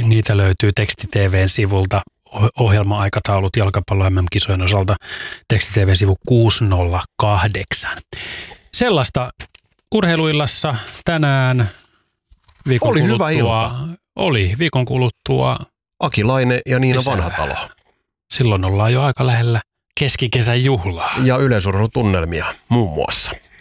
Niitä löytyy Teksti-TV:n sivulta. Ohjelma-aikataulut jalkapallo MM-kisojen osalta Teksti-TV:n sivu 608. Sellaista urheiluillassa tänään viikon Oli kuluttua. hyvä ilta. Oli viikon kuluttua. Aki Laine ja Niina Vanhatalo. Silloin ollaan jo aika lähellä keskikesän juhlaa. Ja yleisurheilutunnelmia muun muassa.